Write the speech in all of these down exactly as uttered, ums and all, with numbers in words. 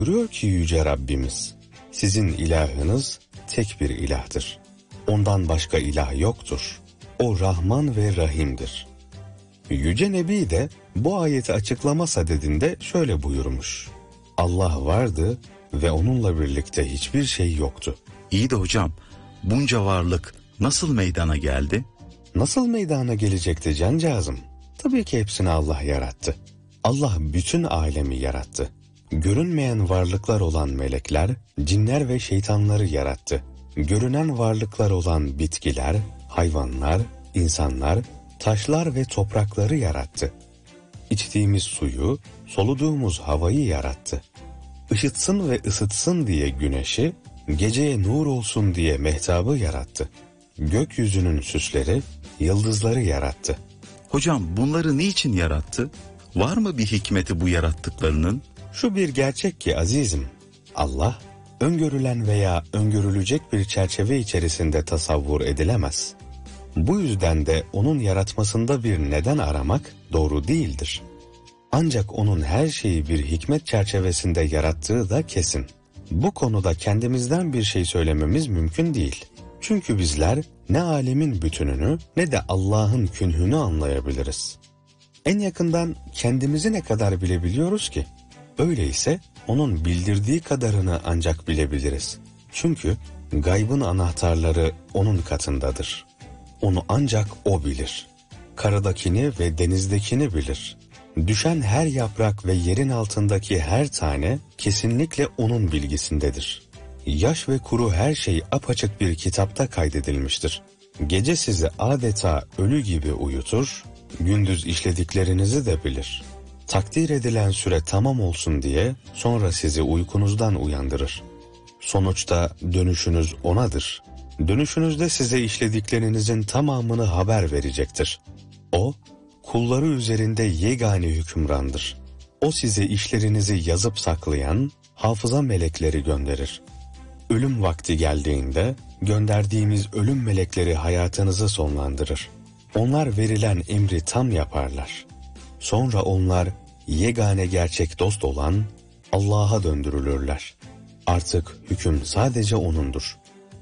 Buyuruyor ki Yüce Rabbimiz, sizin ilahınız tek bir ilahtır. Ondan başka ilah yoktur. O Rahman ve Rahim'dir. Yüce Nebi de bu ayeti açıklama sadedinde şöyle buyurmuş. Allah vardı ve onunla birlikte hiçbir şey yoktu. İyi de hocam, bunca varlık nasıl meydana geldi? Nasıl meydana gelecekti cancağızım? Tabii ki hepsini Allah yarattı. Allah bütün alemi yarattı. Görünmeyen varlıklar olan melekler, cinler ve şeytanları yarattı. Görünen varlıklar olan bitkiler, hayvanlar, insanlar, taşlar ve toprakları yarattı. İçtiğimiz suyu, soluduğumuz havayı yarattı. Işıtsın ve ısıtsın diye güneşi, geceye nur olsun diye mehtabı yarattı. Gökyüzünün süsleri, yıldızları yarattı. Hocam bunları niçin yarattı? Var mı bir hikmeti bu yarattıklarının? Şu bir gerçek ki azizim, Allah, öngörülen veya öngörülecek bir çerçeve içerisinde tasavvur edilemez. Bu yüzden de onun yaratmasında bir neden aramak doğru değildir. Ancak onun her şeyi bir hikmet çerçevesinde yarattığı da kesin. Bu konuda kendimizden bir şey söylememiz mümkün değil. Çünkü bizler ne alemin bütününü ne de Allah'ın künhünü anlayabiliriz. En yakından kendimizi ne kadar bilebiliyoruz ki? Öyleyse onun bildirdiği kadarını ancak bilebiliriz. Çünkü gaybın anahtarları onun katındadır. Onu ancak o bilir. Karadakini ve denizdekini bilir. Düşen her yaprak ve yerin altındaki her tane kesinlikle onun bilgisindedir. Yaş ve kuru her şey apaçık bir kitapta kaydedilmiştir. Gece sizi adeta ölü gibi uyutur, gündüz işlediklerinizi de bilir. Takdir edilen süre tamam olsun diye sonra sizi uykunuzdan uyandırır. Sonuçta dönüşünüz onadır. Dönüşünüzde size işlediklerinizin tamamını haber verecektir. O, kulları üzerinde yegane hükümrandır. O size işlerinizi yazıp saklayan hafıza melekleri gönderir. Ölüm vakti geldiğinde gönderdiğimiz ölüm melekleri hayatınızı sonlandırır. Onlar verilen emri tam yaparlar. Sonra onlar yegane gerçek dost olan Allah'a döndürülürler. Artık hüküm sadece O'nundur.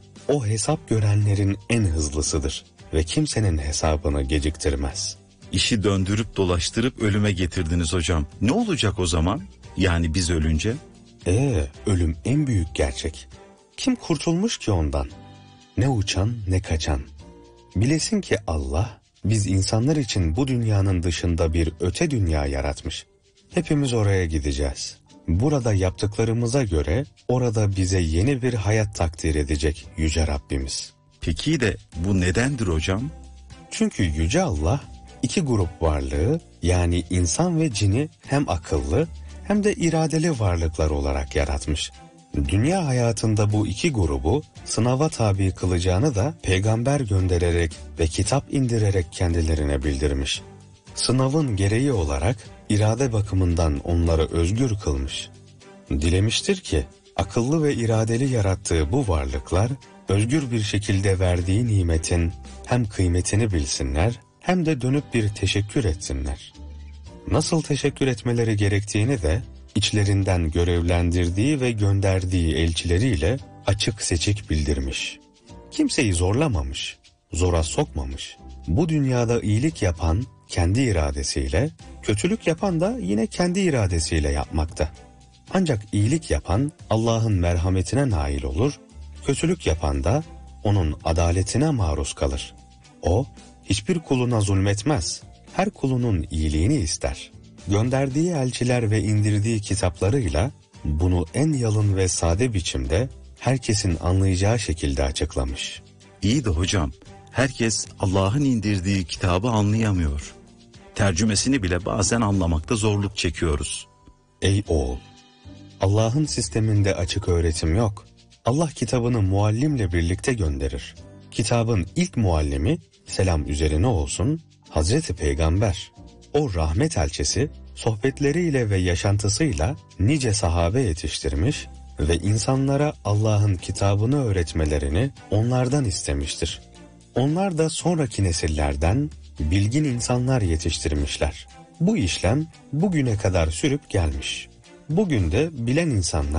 O hesap görenlerin en hızlısıdır ve kimsenin hesabını geciktirmez. İşi döndürüp dolaştırıp ölüme getirdiniz hocam. Ne olacak o zaman? Yani biz ölünce? Ee, ölüm en büyük gerçek. Kim kurtulmuş ki ondan? Ne uçan ne kaçan. Bilesin ki Allah, biz insanlar için bu dünyanın dışında bir öte dünya yaratmış. Hepimiz oraya gideceğiz. Burada yaptıklarımıza göre orada bize yeni bir hayat takdir edecek Yüce Rabbimiz. Peki de bu nedendir hocam? Çünkü Yüce Allah iki grup varlığı yani insan ve cini hem akıllı hem de iradeli varlıklar olarak yaratmış. Dünya hayatında bu iki grubu sınava tabi kılacağını da peygamber göndererek ve kitap indirerek kendilerine bildirmiş. Sınavın gereği olarak irade bakımından onları özgür kılmış. Dilemiştir ki akıllı ve iradeli yarattığı bu varlıklar özgür bir şekilde verdiği nimetin hem kıymetini bilsinler hem de dönüp bir teşekkür etsinler. Nasıl teşekkür etmeleri gerektiğini de içlerinden görevlendirdiği ve gönderdiği elçileriyle açık seçik bildirmiş. Kimseyi zorlamamış, zora sokmamış. Bu dünyada iyilik yapan kendi iradesiyle, kötülük yapan da yine kendi iradesiyle yapmakta. Ancak iyilik yapan Allah'ın merhametine nail olur, kötülük yapan da onun adaletine maruz kalır. O, hiçbir kuluna zulmetmez, her kulunun iyiliğini ister. Gönderdiği elçiler ve indirdiği kitaplarıyla bunu en yalın ve sade biçimde herkesin anlayacağı şekilde açıklamış. İyi de hocam, herkes Allah'ın indirdiği kitabı anlayamıyor. Tercümesini bile bazen anlamakta zorluk çekiyoruz. Ey oğul! Allah'ın sisteminde açık öğretim yok. Allah kitabını muallimle birlikte gönderir. Kitabın ilk muallimi, selam üzerine olsun, Hazreti Peygamber. O rahmet elçisi, sohbetleriyle ve yaşantısıyla nice sahabe yetiştirmiş ve insanlara Allah'ın kitabını öğretmelerini onlardan istemiştir. Onlar da sonraki nesillerden bilgin insanlar yetiştirmişler. Bu işlem bugüne kadar sürüp gelmiş. Bugün de bilen insanlar